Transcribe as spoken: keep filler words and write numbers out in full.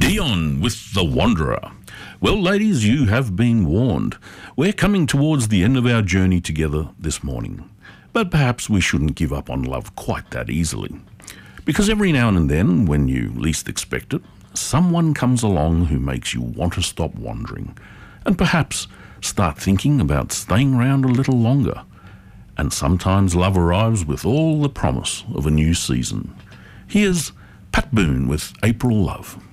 Leon with The Wanderer. Well, ladies, you have been warned. We're coming towards the end of our journey together this morning. But perhaps we shouldn't give up on love quite that easily. Because every now and then, when you least expect it, someone comes along who makes you want to stop wandering and perhaps start thinking about staying around a little longer. And sometimes love arrives with all the promise of a new season. Here's Pat Boone with April Love.